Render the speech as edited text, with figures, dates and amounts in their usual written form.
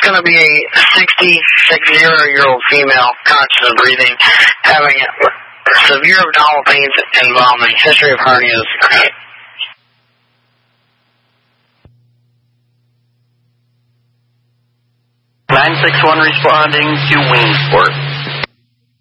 going to be a 60-year-old female, conscious of breathing, having severe abdominal pains and vomiting, history of hernias. 961 responding to Williamsport.